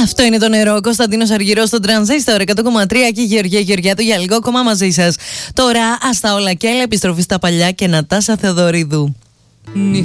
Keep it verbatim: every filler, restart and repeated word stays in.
Αυτό είναι το νερό. Κωνσταντίνος Αργυρός στο Τρανζίστορ εκατό κόμμα τρία και η Γεωργία Γεωργιάτου για λίγο ακόμα μαζί σας. Τώρα, ας τα όλα και άλλα, επιστροφή στα παλιά και Νατάσα Θεοδωρίδου.